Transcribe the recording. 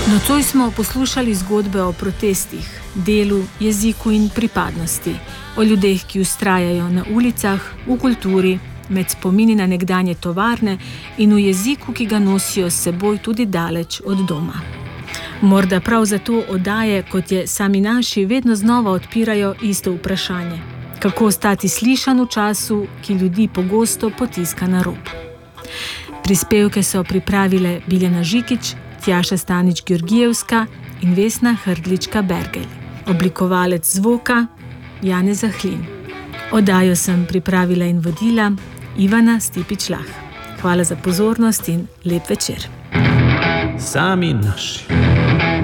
Nocoj smo poslušali zgodbe o protestih, delu, jeziku in pripadnosti, o ljudeh, ki vztrajajo na ulicah, v kulturi, med spomini na nekdanje tovarne in v jeziku, ki ga nosijo s seboj tudi daleč od doma. Morda prav zato oddaje, kot je Sami naši, vedno znova odpirajo isto vprašanje. Kako ostati slišan v času, ki ljudi pogosto potiska na rob? Prispevke so pripravile Biljana Žikić, Tjaša Stanič-Georgijevska in Vesna Hrdlička-Bergelj. Oblikovalec zvoka Janez Zahlin. Oddajo sem pripravila in vodila Ivana Stipič-Lah. Hvala za pozornost in lep večer. Sami naši.